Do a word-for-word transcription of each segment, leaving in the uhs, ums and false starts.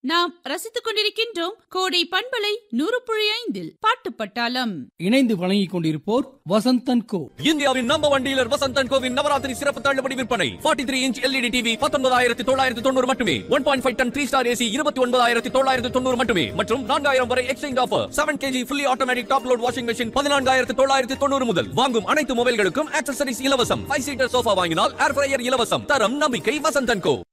நாம் ரசித்துக் கொண்டிருக்கின்றோம் கோடை பண்பலை நூறு புள்ளி ஐந்தில் பாட்டு பட்டாளம். இணைந்து வழங்கிக் கொண்டிருப்போர் வசந்தன் கோ. இந்தியாவின் number one dealer Vasanthan CoWIN Navaratri சிறப்பு தள்ளுபடி விற்பனை. நாற்பத்தி மூன்று இன்ச் எல்இடி டிவி பத்தொன்பதாயிரத்தி தொள்ளாயிரத்தி தொண்ணூறு மட்டுமே. One point five ton three star AC இருபத்தி ஒன்பதாயிரத்தி தொள்ளாயிரத்தி தொண்ணூறு மட்டுமே. மற்றும் நான்காயிரம் வரை exchange offer. Seven KG fully automatic top load washing machine பதினான்காயிரத்தி தொள்ளாயிரத்தி தொண்ணூறு முதல். வாங்கும் அனைத்து மொபைல்களுக்கும் ஆக்சசரிஸ் இலவசம். ஃபைவ் சீட்டர் சோஃபா வாங்கினால் ஏர் ஃப்ரையர் இலவசம். தரம் நம்பிக்கை வசந்தன் கோ.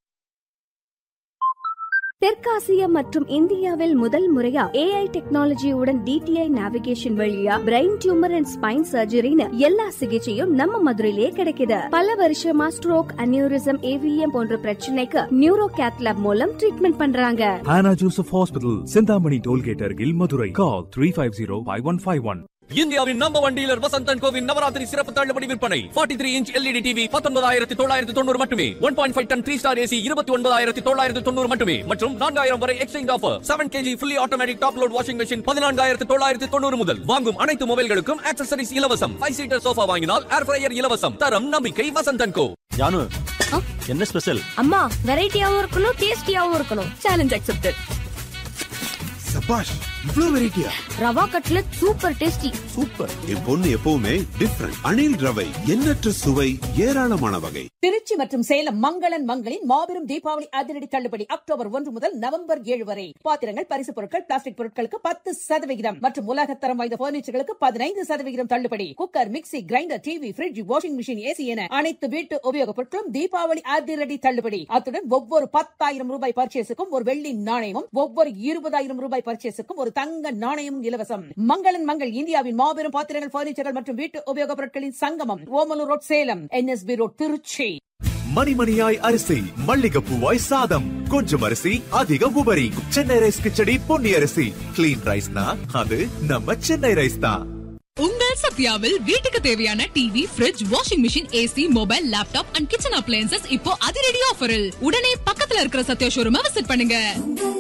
தெற்காசியா மற்றும் இந்தியாவில் முதல் முறையா ஏஐ டெக்னாலஜியுடன் டிடிஐ நேவிகேஷன் வழியா பிரெயின் டியூமர் அண்ட் ஸ்பைன் சர்ஜரின்னு எல்லா சிகிச்சையும் நம்ம மதுரையிலே கிடைக்குது. பல வருஷமா ஸ்ட்ரோக், அனியூரிசம், ஏவிஎம் போன்ற பிரச்சனைக்கு நியூரோ கேத்லாப் மூலம் ட்ரீட்மெண்ட் பண்றாங்க. Hannah Joseph Hospital, Chintamani tollgate அருகில் மதுரை. கால் three five zero five one five one. இந்தியாவின் number one dealer Vasanthan CoWIN Navaratri சிறப்பு தள்ளுபடி விற்பனை. நாற்பத்தி மூன்று இன்ச் எல்இடி டிவி பத்தொன்பதாயிரத்தி தொள்ளாயிரத்தி தொண்ணூறு மட்டுமே. One point five ton three star AC இருபத்தி ஒன்பதாயிரத்தி தொள்ளாயிரத்தி தொண்ணூறு மட்டுமே. மற்றும் நான்காயிரம் வரை exchange offer. Seven KG fully automatic top load washing machine பதினான்காயிரத்தி தொள்ளாயிரத்தி தொண்ணூறு முதல். வாங்கும் அனைத்து மொபைல்களுக்கும் ஆக்சசரிஸ் இலவசம். ஃபைவ் சீட்டர் சோஃபா வாங்கினால் ஏர் ஃப்ரையர் இலவசம். தரம் நம்பிக்கை வசந்தன் கோ. ஜானு, என்ன ஸ்பெஷல்? அம்மா, வெரைட்டியாவும் இருக்கணும், டேஸ்டியாவும் இருக்கணும். Challenge accepted. சபாஷ், இவ்ளோ வெரைட்டியா? Rava cutlet super tasty. Super. என் பொண்ணு எப்பவுமே டிஃபரண்ட். அணில் ரவை, எண்ணற்ற சுவை, ஏராளமான வகை. திருச்சி மற்றும் சேலம் மங்களன் மங்களின் மாபெரும் தீபாவளி அதிரடி தள்ளுபடி அக்டோபர் ஒன்று முதல் நவம்பர் ஏழு வரை. பாத்திரங்கள், பரிசு பொருட்கள், பிளாஸ்டிக் பொருட்களுக்கு பத்து சதவிகிதம் மற்றும் உலகத்தரம் வாய்ந்த பர்னிச்சர்களுக்கு பதினைந்து சதவிகிதம் தள்ளுபடி. Cooker, mixie, grinder, TV, bridge, washing machine, AC என அனைத்து வீட்டு உபயோகப் பொருட்களும் தீபாவளி அதிரடி தள்ளுபடி. அத்துடன் ஒவ்வொரு பத்தாயிரம் ரூபாய் பர்ச்சேஸுக்கும் ஒரு வெள்ளி நாணயமும், ஒவ்வொரு இருபதாயிரம் ரூபாய் பர்ச்சேஸுக்கும் ஒரு தங்க நாணயமும் இலவசம். மங்களன் மங்கள் இந்தியாவின் மாபெரும் பாத்திரங்கள், பர்னிச்சர்கள் மற்றும் வீட்டு உபயோகப் பொருட்களின் சங்கமம். Omalur road, Salem. NSP road, Trichy. மணிமணியாய் அரிசி, மல்லிகைப்பூவாய் சாதம், கொஞ்சம் அரிசி அதிக உபரி. சென்னை ரைஸ் கிச்சடி பொன்னி அரிசி. கிளீன் ரைஸ்னா அது நம்ம சென்னை ரைஸ் தான். உங்கள் சத்யாவில் வீட்டுக்கு தேவையான TV, fridge, washing machine, AC, mobile, laptop and kitchen appliances இப்போ அதிரடி ஆஃபரில். உடனே பக்கத்துல இருக்கிற சத்யா ஷோரூமை விசிட் பண்ணுங்க.